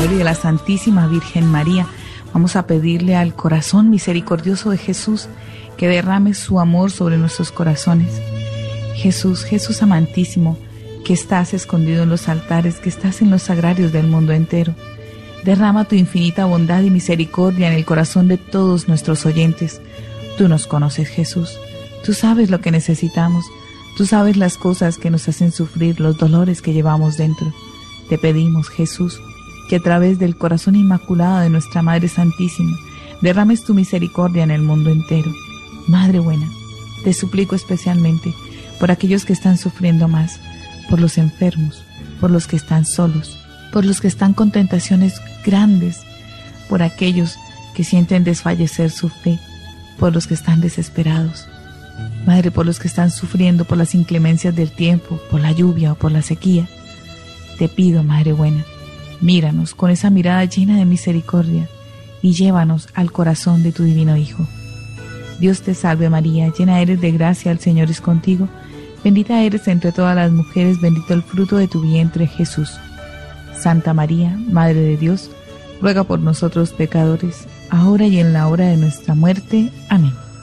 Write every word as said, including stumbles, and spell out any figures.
Evangelio de la Santísima Virgen María, vamos a pedirle al corazón misericordioso de Jesús que derrame su amor sobre nuestros corazones. Jesús, Jesús amantísimo, que estás escondido en los altares, que estás en los sagrarios del mundo entero, derrama tu infinita bondad y misericordia en el corazón de todos nuestros oyentes. Tú nos conoces, Jesús. Tú sabes lo que necesitamos. Tú sabes las cosas que nos hacen sufrir, los dolores que llevamos dentro. Te pedimos, Jesús, que a través del corazón inmaculado de nuestra Madre Santísima, derrames tu misericordia en el mundo entero. Madre buena, te suplico especialmente por aquellos que están sufriendo más, por los enfermos, por los que están solos, por los que están con tentaciones grandes, por aquellos que sienten desfallecer su fe, por los que están desesperados. Madre, por los que están sufriendo por las inclemencias del tiempo, por la lluvia o por la sequía. Te pido, Madre buena, míranos con esa mirada llena de misericordia y llévanos al corazón de tu divino Hijo. Dios te salve María, llena eres de gracia, el Señor es contigo. Bendita eres entre todas las mujeres, bendito el fruto de tu vientre, Jesús. Santa María, Madre de Dios, ruega por nosotros pecadores, ahora y en la hora de nuestra muerte. Amén.